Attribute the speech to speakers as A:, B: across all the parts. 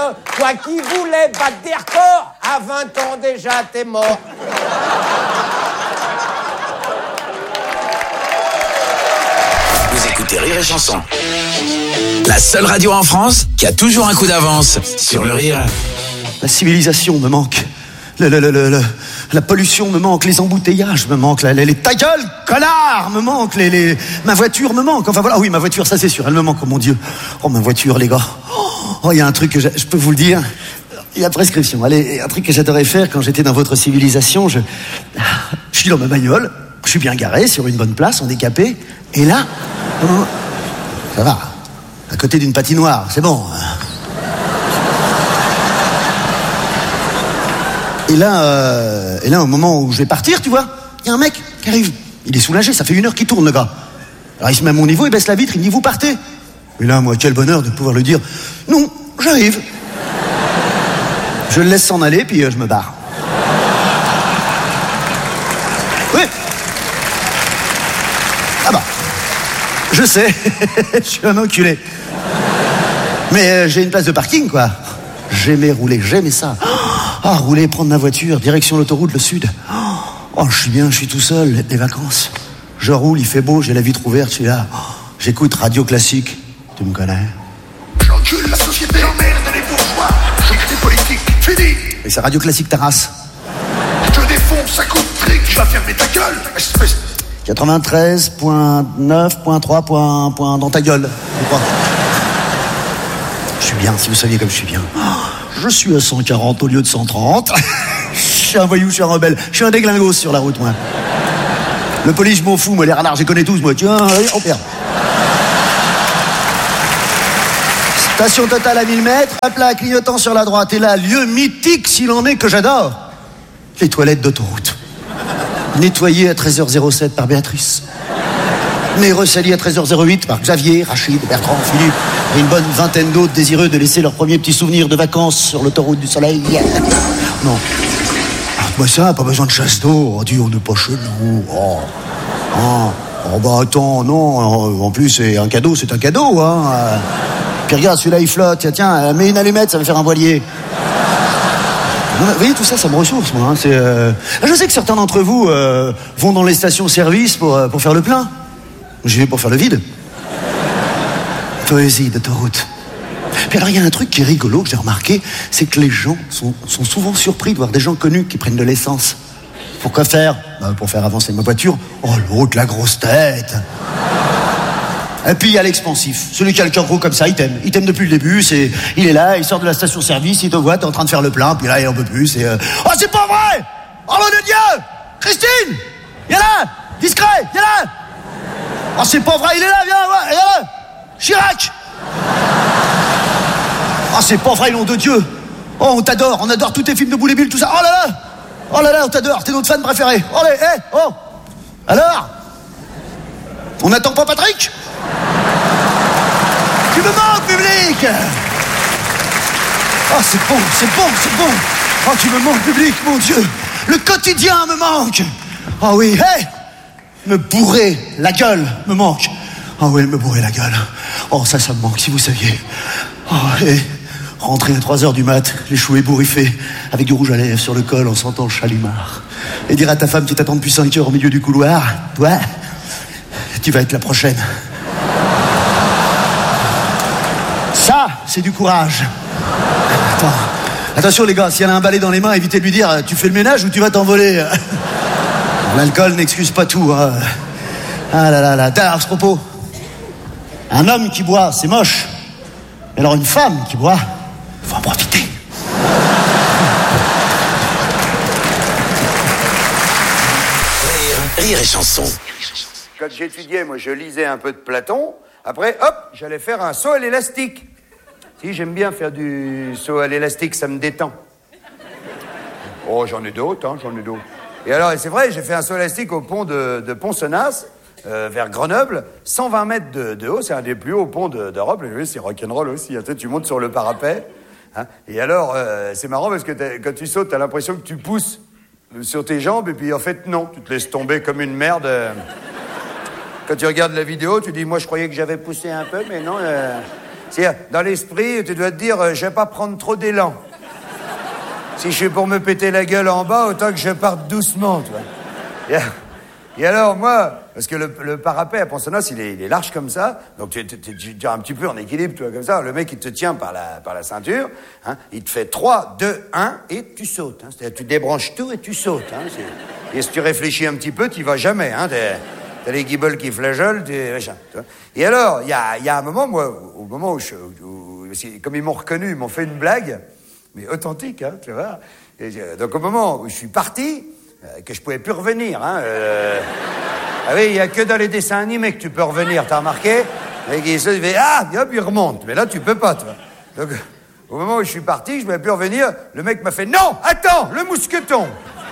A: Toi qui voulais battre des records, à 20 ans déjà, t'es mort.
B: Vous écoutez Rire et Chanson. La seule radio en France qui a toujours un coup d'avance sur le rire.
C: La civilisation me manque. La pollution me manque, les embouteillages me manquent, les ta gueule, connard, me manque, ma voiture me manque. Enfin voilà, oui, ma voiture, ça c'est sûr, elle me manque, oh mon Dieu. Oh, ma voiture, les gars. Oh, il y a un truc que je peux vous le dire. Il y a prescription. Allez, un truc que j'adorais faire quand j'étais dans votre civilisation, je suis dans ma bagnole, je suis bien garé, sur une bonne place, en décapé, et là, ça va, à côté d'une patinoire, c'est bon. Et là, au moment où je vais partir, tu vois, il y a un mec qui arrive. Il est soulagé, ça fait 1 heure qu'il tourne, le gars. Alors il se met à mon niveau, il baisse la vitre, il me dit, vous partez. Et là, moi, quel bonheur de pouvoir lui dire, non, j'arrive. Je le laisse s'en aller, puis je me barre. Oui. Ah bah, je sais, je suis un enculé. Mais j'ai une place de parking, quoi. J'aimais rouler, j'aimais ça. Ah, rouler, prendre ma voiture, direction l'autoroute, le sud. Oh, je suis bien, je suis tout seul, les vacances. Je roule, il fait beau, j'ai la vitre ouverte, je suis là. J'écoute radio classique. Tu me connais?
D: J'encule la société, j'emmerde les bourgeois. Je crée des politiques, fini.
C: Et c'est radio classique ta race.
D: Je te défonce, ça coûte trick, je vais fermer ta gueule, espèce.
C: 93.9.3 point dans ta gueule. Je suis bien, si vous saviez comme je suis bien. Je suis à 140 au lieu de 130. Je suis un voyou, je suis un rebelle. Je suis un déglingos sur la route, moi. Le police, je m'en fous, moi, les radars, je les connais tous, moi. Tiens, allez, on perd. Station totale à 1000 mètres, hop là, clignotant sur la droite. Et là, lieu mythique, s'il en est, que j'adore. Les toilettes d'autoroute. Nettoyées à 13h07 par Béatrice. Mais ressalis à 13h08 par Xavier, Rachid, Bertrand, Philippe et une bonne vingtaine d'autres désireux de laisser leurs premiers petits souvenirs de vacances sur l'autoroute du soleil. Non. Moi ça, pas besoin de chasse d'eau. Oh, dis, on n'est pas chez nous. Oh, bah attends, non. En plus, c'est un cadeau, hein. Puis regarde, celui-là, il flotte. Tiens, mets une allumette, ça va faire un voilier. Vous voyez, tout ça, ça me ressource, moi. Hein. Je sais que certains d'entre vous vont dans les stations-service pour faire le plein. J'y vais pour faire le vide. Poésie d'autoroute. Puis alors, il y a un truc qui est rigolo, que j'ai remarqué, c'est que les gens sont souvent surpris de voir des gens connus qui prennent de l'essence. Pourquoi faire? Pour faire avancer ma voiture. Oh, l'autre, la grosse tête. Et puis, il y a l'expansif. Celui qui a le cœur gros comme ça, il t'aime. Il t'aime depuis le début. Il est là, il sort de la station-service, il te voit, t'es en train de faire le plein, puis là, il en peut plus. Oh, c'est pas vrai! Oh, nom de Dieu! Christine! Viens là! Discret! Viens là! Oh, c'est pas vrai, il est là, viens, ouais, là. Chirac! Oh, c'est pas vrai, nom de Dieu! Oh, on t'adore, on adore tous tes films de Boule et Bill, tout ça. Oh là là! Oh là là, on t'adore, t'es notre fan préféré. Oh, allez, oh! Alors? On n'attend pas Patrick? Tu me manques, public! Oh, c'est bon, c'est bon, c'est bon! Oh, tu me manques, public, mon Dieu! Le quotidien me manque! Oh oui, me bourrer la gueule me manque. Oh oui, me bourrer la gueule. Oh, ça me manque, si vous saviez. Oh, et rentrer à 3h du mat, les cheveux ébouriffés, avec du rouge à lèvres sur le col en sentant le chalimard. Et dire à ta femme qui t'attend depuis 5 heures au milieu du couloir, toi, tu vas être la prochaine. Ça, c'est du courage. Attention les gars, si elle a un balai dans les mains, évitez de lui dire, tu fais le ménage ou tu vas t'envoler. L'alcool n'excuse pas tout. Hein. Ah là là là. À ce propos, un homme qui boit, c'est moche. Mais alors une femme qui boit, faut en profiter.
B: Rire et Chanson.
A: Quand j'étudiais, moi, je lisais un peu de Platon. Après, hop, j'allais faire un saut à l'élastique. Si, j'aime bien faire du saut à l'élastique, ça me détend. Oh, j'en ai d'autres, j'en ai d'autres. Et alors, c'est vrai, j'ai fait un saut élastique au pont de Pont-Senas, vers Grenoble, 120 mètres de haut, c'est un des plus hauts ponts d'Europe. Et c'est rock'n'roll aussi, hein, tu montes sur le parapet. Hein, et alors, c'est marrant parce que quand tu sautes, t'as l'impression que tu pousses sur tes jambes, et puis en fait, non, tu te laisses tomber comme une merde. Quand tu regardes la vidéo, tu dis, moi, je croyais que j'avais poussé un peu, mais non. C'est-à-dire, dans l'esprit, tu dois te dire, je vais pas prendre trop d'élan. Si je suis pour me péter la gueule en bas, autant que je parte doucement, tu vois. Et alors, moi, parce que le parapet à Pont-Sanos, il est large comme ça, donc tu es un petit peu en équilibre, tu vois, comme ça. Le mec, il te tient par la ceinture, hein, il te fait 3, 2, 1, et tu sautes. Hein. C'est-à-dire, tu débranches tout et tu sautes. Hein. Et si tu réfléchis un petit peu, tu vas jamais. Hein. T'as les guibolles qui flageolent, machin. Tu vois. Et alors, il y a un moment, moi, au moment où comme ils m'ont reconnu, ils m'ont fait une blague, mais authentique, hein, tu vois. Et, donc, au moment où je suis parti, que je pouvais plus revenir, hein. Ah oui, il y a que dans les dessins animés que tu peux revenir, t'as remarqué? Et il se fait, hop, il remonte. Mais là, tu peux pas, toi. Donc, au moment où je suis parti, je pouvais plus revenir, le mec m'a fait, non, attends, le mousqueton!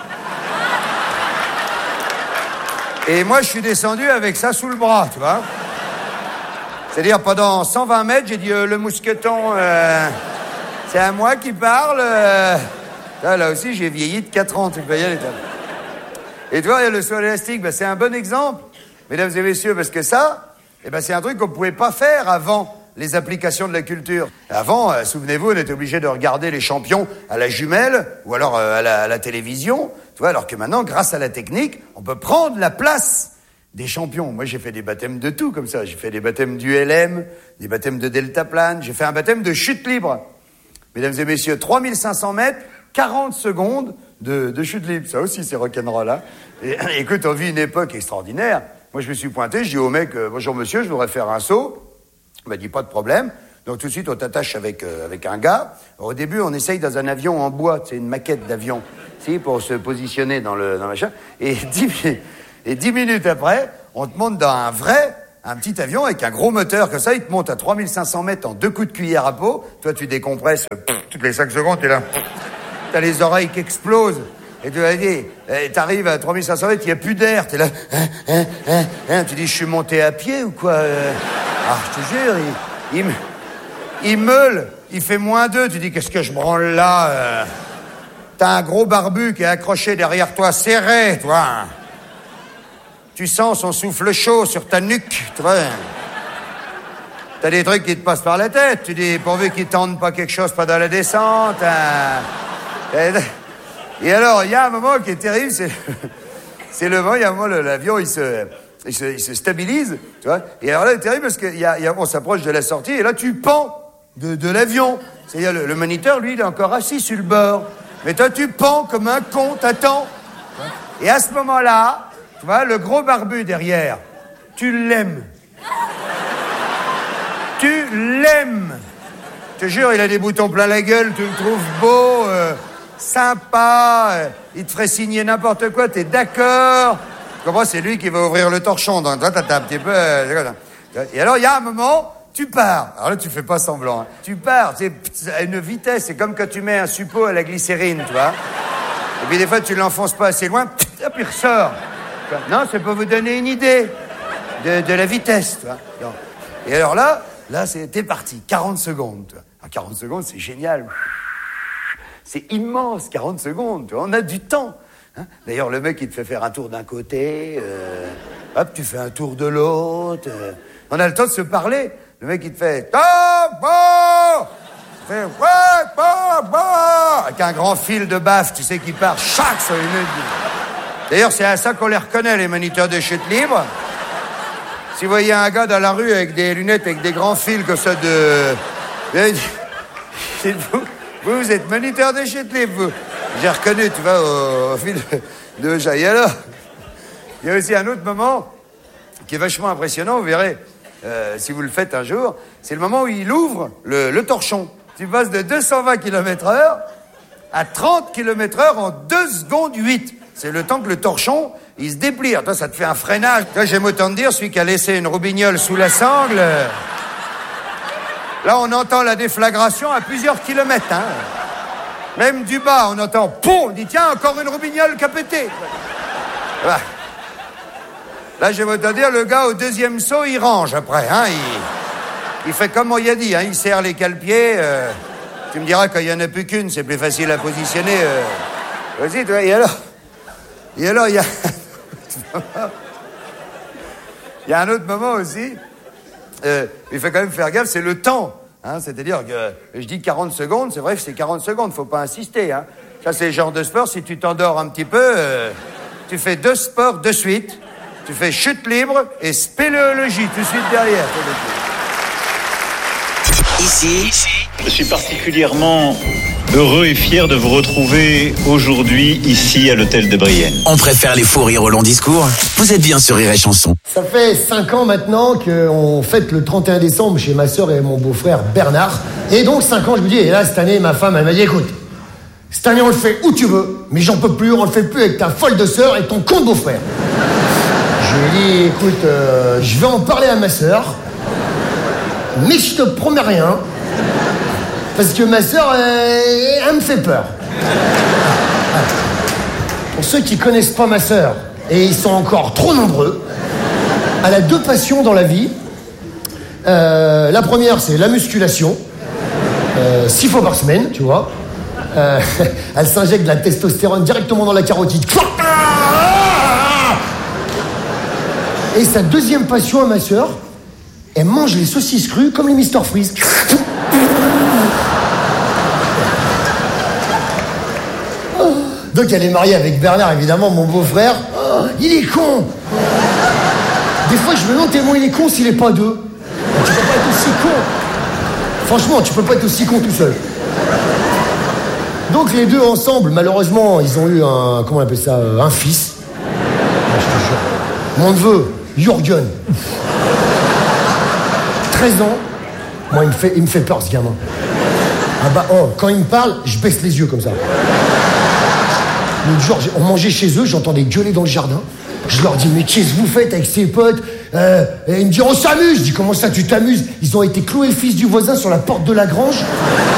A: Et moi, je suis descendu avec ça sous le bras, tu vois. C'est-à-dire, pendant 120 mètres, j'ai dit, le mousqueton, c'est à moi qui parle. Là aussi, j'ai vieilli de 4 ans, tu peux y aller, toi. Et tu vois, le saut à l'élastique, c'est un bon exemple, mesdames et messieurs, parce que ça, c'est un truc qu'on ne pouvait pas faire avant les applications de la culture. Avant, souvenez-vous, on était obligé de regarder les champions à la jumelle ou alors à la télévision, tu vois, alors que maintenant, grâce à la technique, on peut prendre la place des champions. Moi, j'ai fait des baptêmes de tout comme ça. J'ai fait des baptêmes du LM, des baptêmes de deltaplane, j'ai fait un baptême de chute libre. Mesdames et messieurs, 3500 mètres, 40 secondes de chute libre. Ça aussi, c'est rock'n'roll, hein. Et écoute, on vit une époque extraordinaire. Moi, je me suis pointé, je dis au mec, bonjour monsieur, je voudrais faire un saut. Il m'a dit, pas de problème. Donc, tout de suite, on t'attache avec un gars. Au début, on essaye dans un avion en bois, c'est une maquette d'avion, pour se positionner dans le machin. Et 10 minutes après, on te monte dans un petit avion avec un gros moteur comme ça, il te monte à 3500 mètres en 2 coups de cuillère à peau. Toi, tu décompresses toutes les 5 secondes, t'es là. T'as les oreilles qui explosent. Et tu vas dire, t'arrives à 3500 mètres, il n'y a plus d'air. T'es là, tu dis, je suis monté à pied ou quoi? Je te jure, il meule, il fait -2. Tu dis, qu'est-ce que je branle là? T'as un gros barbu qui est accroché derrière toi, serré, toi. Tu sens son souffle chaud sur ta nuque, tu vois. T'as des trucs qui te passent par la tête. Tu dis, pourvu qu'ils tendent pas quelque chose pendant la descente. Et alors, il y a un moment qui est terrible, c'est le moment, il y a un moment, l'avion, il se stabilise, tu vois. Et alors là, c'est terrible parce qu'on s'approche de la sortie, et là, tu pends de l'avion. C'est-à-dire, le moniteur, lui, il est encore assis sur le bord. Mais toi, tu pends comme un con, t'attends. Et à ce moment-là, tu vois, le gros barbu derrière, tu l'aimes. Tu l'aimes. Je te jure, il a des boutons plein la gueule, tu le trouves beau, sympa, il te ferait signer n'importe quoi, t'es d'accord? Tu comprends, c'est lui qui va ouvrir le torchon, donc toi, t'as un petit peu... Et alors, il y a un moment, tu pars. Alors là, tu fais pas semblant. Hein. Tu pars, c'est à une vitesse, c'est comme quand tu mets un suppôt à la glycérine, tu vois. Et puis des fois, tu l'enfonces pas assez loin, hop, il ressort. Non, c'est pour vous donner une idée de la vitesse, tu vois. Donc, et alors là, t'es parti, 40 secondes, tu vois. Alors, 40 secondes, c'est génial. C'est immense, 40 secondes, tu vois. On a du temps. Hein. D'ailleurs, le mec, il te fait faire un tour d'un côté, hop, tu fais un tour de l'autre. On a le temps de se parler. Le mec, il te fait... avec un grand fil de baffe, tu sais, qui part chaque sur une... D'ailleurs, c'est à ça qu'on les reconnaît, les moniteurs de chute libre. Si vous voyez un gars dans la rue avec des lunettes, avec des grands fils comme ça de... Vous êtes moniteur de chute libre, vous. J'ai reconnu, tu vois, au fil de Jai. Et alors, il y a aussi un autre moment qui est vachement impressionnant, vous verrez, si vous le faites un jour, c'est le moment où il ouvre le torchon. Tu passes de 220 km/h à 30 km/h en 2 secondes 8. C'est le temps que le torchon, il se déplie. Toi, ça te fait un freinage. Toi, j'aime autant te dire, celui qui a laissé une roubignole sous la sangle... Là, on entend la déflagration à plusieurs kilomètres. Hein. Même du bas, on entend « Poum !» On dit « Tiens, encore une roubignole qui a pété !» Voilà. Là, je vais te dire, le gars, au deuxième saut, il range après. Hein. Il fait comme on y a dit, hein. Il serre les cale-pieds. Tu me diras, quand il n'y en a plus qu'une, c'est plus facile à positionner. Vas-y, toi. Et alors, il y a... il y a un autre moment aussi... il faut quand même faire gaffe, c'est le temps Hein, c'est-à-dire que je dis 40 secondes, c'est vrai que c'est 40 secondes, faut pas insister. Hein. Ça, c'est le genre de sport, si tu t'endors un petit peu, tu fais 2 sports de suite. Tu fais chute libre et spéléologie tout de suite derrière.
B: Ici,
E: je suis particulièrement heureux et fier de vous retrouver aujourd'hui ici à l'hôtel de Brienne.
B: on préfère les faux rires au long discours. Vous êtes bien sur Rire et Chanson.
F: Ça fait 5 ans maintenant qu'on fête le 31 décembre chez ma sœur et mon beau-frère Bernard. Et donc 5 ans, je me dis, et là cette année, ma femme, elle m'a dit, écoute, cette année on le fait où tu veux, mais j'en peux plus, on le fait plus avec ta folle de sœur et ton con de beau-frère. Je lui ai dit, écoute, je vais en parler à ma sœur, mais je te promets rien, parce que ma sœur, elle me fait peur. Pour ceux qui connaissent pas ma sœur, et ils sont encore trop nombreux, elle a 2 passions dans la vie. La première, c'est la musculation, 6 fois par semaine, tu vois. Elle s'injecte de la testostérone directement dans la carotide. Et sa deuxième passion à ma sœur, elle mange les saucisses crues comme les Mr Freeze. Donc elle est mariée avec Bernard, évidemment, mon beau-frère. Oh, il est con. Des fois, je me demande tellement il est con s'il est pas 2. Tu peux pas être aussi con. Franchement, tu peux pas être aussi con tout seul. Donc les deux ensemble, malheureusement, ils ont eu un... Comment on appelle ça, un fils. Je te jure. Mon neveu, Jürgen. 13 ans. Moi, il me fait peur, ce gamin. Ah bah, oh, quand il me parle, je baisse les yeux comme ça. L'autre jour, on mangeait chez eux, j'entendais gueuler dans le jardin. Je leur dis, mais qu'est-ce que vous faites avec ses potes? Et ils me disent, on s'amuse. Je dis, comment ça, tu t'amuses? Ils ont été clouer le fils du voisin sur la porte de la grange.